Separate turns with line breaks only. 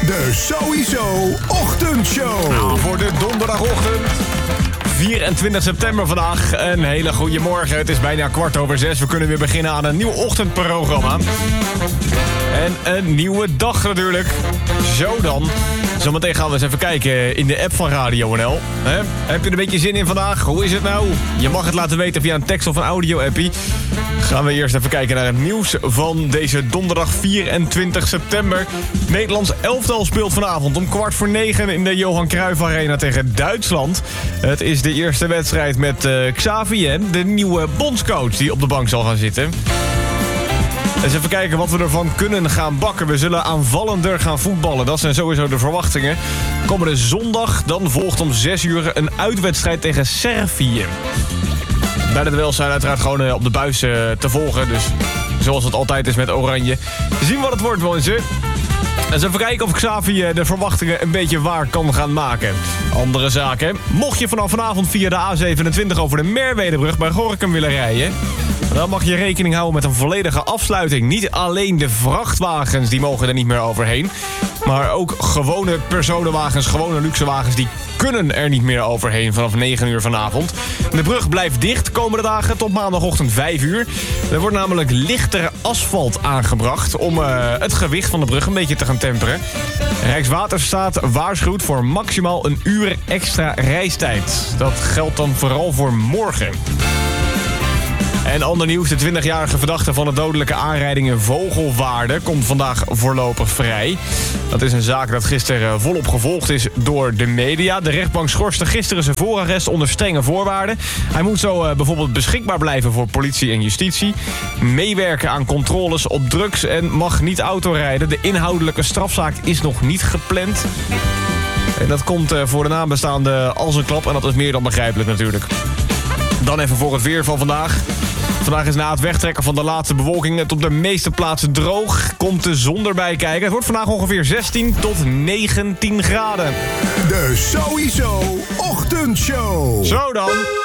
De Sowieso Ochtendshow.
Nou, voor de donderdagochtend. 24 september vandaag. Een hele goede morgen. Het is bijna 5:15. We kunnen weer beginnen aan een nieuw ochtendprogramma. En een nieuwe dag natuurlijk. Zo dan. Zometeen gaan we eens even kijken in de app van Radio NL. Heb je er een beetje zin in vandaag? Hoe is het nou? Je mag het laten weten via een tekst of een audio-appie. Gaan we eerst even kijken naar het nieuws van deze donderdag 24 september. Nederlands elftal speelt vanavond om 8:45 in de Johan Cruijff Arena tegen Duitsland. Het is de eerste wedstrijd met Xavi, de nieuwe bondscoach die op de bank zal gaan zitten. Eens even kijken wat we ervan kunnen gaan bakken. We zullen aanvallender gaan voetballen. Dat zijn sowieso de verwachtingen. Komende zondag, dan volgt om 6 uur een uitwedstrijd tegen Servië. Beide duels zijn uiteraard gewoon op de buis te volgen. Dus zoals het altijd is met Oranje. Zien wat het wordt, mensen. Eens even kijken of Xavi de verwachtingen een beetje waar kan gaan maken. Andere zaken. Mocht je vanaf vanavond via de A27 over de Merwedebrug bij Gorinchem willen rijden, dan mag je rekening houden met een volledige afsluiting. Niet alleen de vrachtwagens, die mogen er niet meer overheen. Maar ook gewone personenwagens, gewone luxewagens, die kunnen er niet meer overheen vanaf 9 uur vanavond. De brug blijft dicht komende dagen tot maandagochtend 5 uur. Er wordt namelijk lichter asfalt aangebracht om het gewicht van de brug een beetje te gaan temperen. Rijkswaterstaat waarschuwt voor maximaal een uur extra reistijd. Dat geldt dan vooral voor morgen. En ander nieuws, de 20-jarige verdachte van de dodelijke aanrijding in Vogelwaarde komt vandaag voorlopig vrij. Dat is een zaak dat gisteren volop gevolgd is door de media. De rechtbank schorste gisteren zijn voorarrest onder strenge voorwaarden. Hij moet zo bijvoorbeeld beschikbaar blijven voor politie en justitie, meewerken aan controles op drugs en mag niet autorijden. De inhoudelijke strafzaak is nog niet gepland. En dat komt voor de nabestaanden als een klap en dat is meer dan begrijpelijk natuurlijk. Dan even voor het weer van vandaag. Vandaag is na het wegtrekken van de laatste bewolking het op de meeste plaatsen droog. Komt de zon erbij kijken. Het wordt vandaag ongeveer 16 tot 19 graden.
De Sowieso Ochtendshow.
Zo dan.